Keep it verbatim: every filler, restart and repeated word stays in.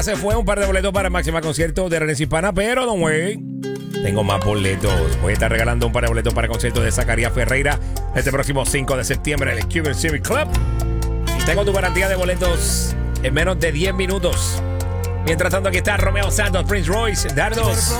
Se fue un par de boletos para el máximo concierto de Renes Hispana, pero don't worry, tengo más boletos. Voy a estar regalando un par de boletos para el concierto de Zacarías Ferreira este próximo cinco de septiembre en el Cuban Civic Club. Y tengo tu garantía de boletos en menos de diez minutos. Mientras tanto, aquí está Romeo Santos, Prince Royce, Dardos.